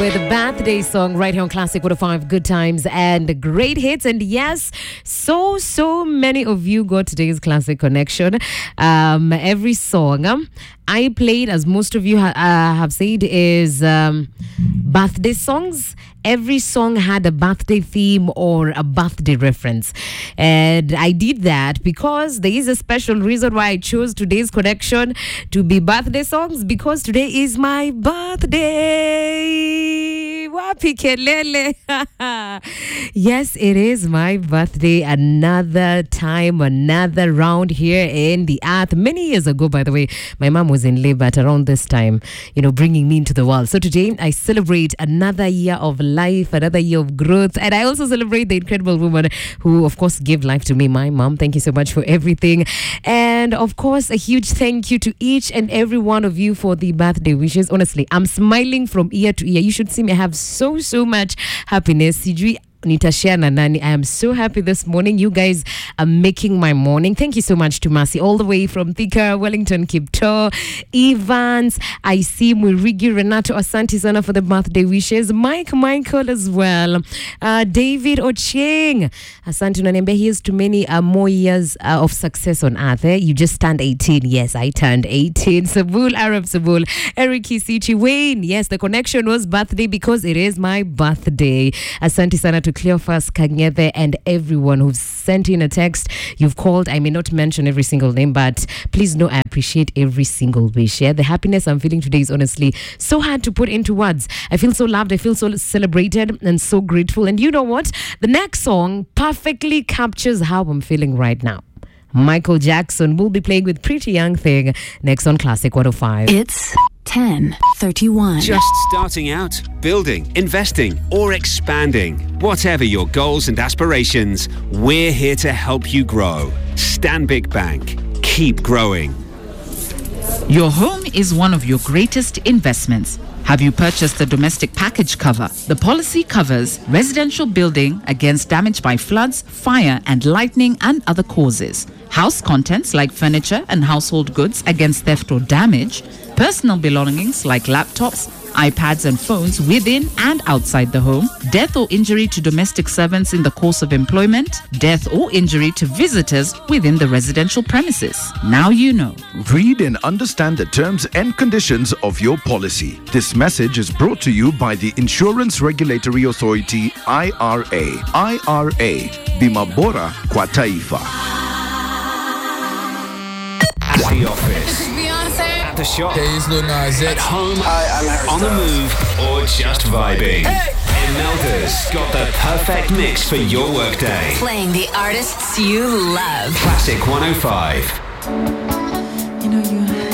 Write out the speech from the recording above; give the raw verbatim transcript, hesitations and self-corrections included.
with a birthday song right here on Classic one oh five. Good times and great hits. And yes, so, so many of you got today's Classic Connection. Um, every song um, I played, as most of you ha- uh, have said, is um, birthday songs. Every song had a birthday theme or a birthday reference. And I did that because there is a special reason why I chose today's connection to be birthday songs, because today is my birthday. Wapi kelele. Yes, it is my birthday. Another time, another round here in the earth. Many years ago, by the way, my mom was in labor at around this time, you know, bringing me into the world. So today I celebrate another year of life, another year of growth. And I also celebrate the incredible woman who, of course, gave life to me, my mom. Thank you so much for everything. And of course, a huge thank you to each and every one of you for the birthday wishes. Honestly, I'm smiling from ear to ear. You should see me. I have so, so much happiness. Sijui nitashare na nani. I am so happy this morning. You guys are making my morning. Thank you so much to Mercy, all the way from Thika, Wellington, Kipto, Evans. I see Mwirigi, Renato, asante sana for the birthday wishes. Mike Michael as well. Uh, David Ocheng, asante unaniambia, here's to many uh, more years uh, of success on earth. Eh? You just turned eighteen. Yes, I turned eighteen. Sabul, Arab Sabul, Eric Kisichi, Wayne. Yes, the connection was birthday because it is my birthday. Asante sana to Cleophas Kanyeve and everyone who's sent in a text. You've called. I may not mention every single name, but please know I appreciate every single wish. Yeah? The happiness I'm feeling today is honestly so hard to put into words. I feel so loved. I feel so celebrated and so grateful. And you know what? The next song perfectly captures how I'm feeling right now. Michael Jackson will be playing with Pretty Young Thing next on Classic one oh five. It's ten thirty-one. Just starting out, building, investing, or expanding. Whatever your goals and aspirations, we're here to help you grow. Stanbic Bank. Keep growing. Your home is one of your greatest investments. Have you purchased the domestic package cover? The policy covers residential building against damage by floods, fire, and lightning and other causes. House contents like furniture and household goods against theft or damage. Personal belongings like laptops, iPads and phones within and outside the home. Death or injury to domestic servants in the course of employment. Death or injury to visitors within the residential premises. Now you know. Read and understand the terms and conditions of your policy. This message is brought to you by the Insurance Regulatory Authority, I R A. I R A. Bima Bora kwa Taifa. At the office. At the shop. Hey, it's Lil Nas X. At home. Hi, I'm Harry on the move. Or just vibing. Hey. Imelda's got the perfect mix for your workday. Playing the artists you love. Classic one oh five. You know you